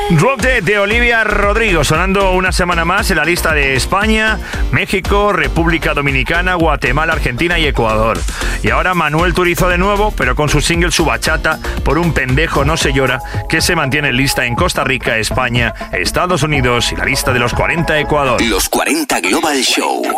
Drop Dead de Olivia Rodrigo, sonando una semana más en la lista de España, México, República Dominicana, Guatemala, Argentina y Ecuador. Y ahora Manuel Turizo de nuevo, pero con su single Su Bachata, Por un pendejo no se llora, que se mantiene en lista en Costa Rica, España, Estados Unidos y la lista de los 40 Ecuador. Los 40 Global Show.